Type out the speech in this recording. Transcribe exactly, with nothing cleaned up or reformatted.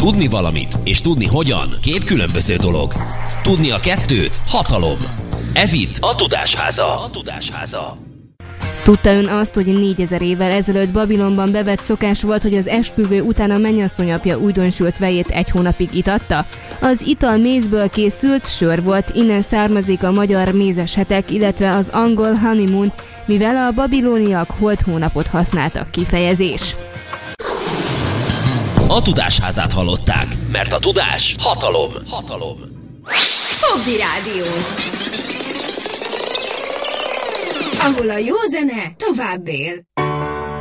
Tudni valamit és tudni hogyan két különböző dolog. Tudni a kettőt hatalom. Ez itt a Tudásháza. A Tudásháza. Tudta ön azt, hogy négyezer évvel ezelőtt Babilonban bevett szokás volt, hogy az esküvő után a mennyasszony apja újdonsült vejét egy hónapig itatta? Az ital mézből készült, sör volt, innen származik a magyar mézes hetek, illetve az angol honeymoon, mivel a babiloniak holt hónapot használtak kifejezés. A Tudásházát hallották, mert a tudás hatalom. Hatalom. Fogdi Rádió, ahol a jó zene tovább él.